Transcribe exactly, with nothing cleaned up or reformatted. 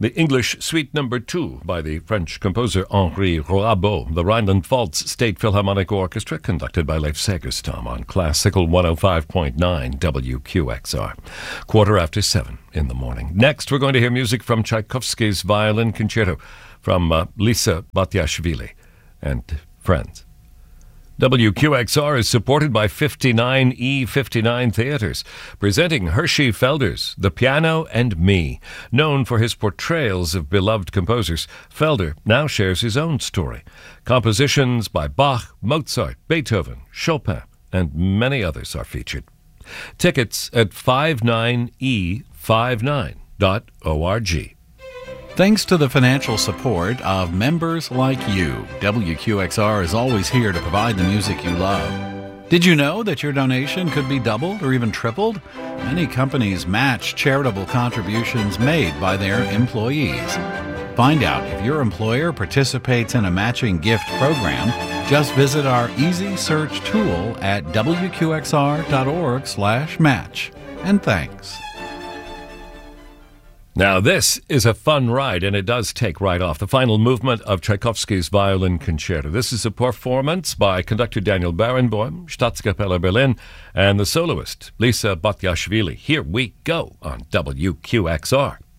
The English Suite Number Two by the French composer Henri Rouabeau, the Rhineland-Pfalz State Philharmonic Orchestra, conducted by Leif Segerstam on Classical one oh five point nine W Q X R. Quarter after seven in the morning. Next, we're going to hear music from Tchaikovsky's Violin Concerto from uh, Lisa Batiashvili and friends. W Q X R is supported by fifty-nine E fifty-nine Theatres, presenting Hershey Felder's The Piano and Me. Known for his portrayals of beloved composers, Felder now shares his own story. Compositions by Bach, Mozart, Beethoven, Chopin, and many others are featured. Tickets at fifty-nine E fifty-nine dot org. Thanks to the financial support of members like you, W Q X R is always here to provide the music you love. Did you know that your donation could be doubled or even tripled? Many companies match charitable contributions made by their employees. Find out if your employer participates in a matching gift program. Just visit our easy search tool at W Q X R dot org slash match. And thanks. Now, this is a fun ride, and it does take right off. The final movement of Tchaikovsky's Violin Concerto. This is a performance by conductor Daniel Barenboim, Staatskapelle Berlin, and the soloist Lisa Batiashvili. Here we go on W Q X R.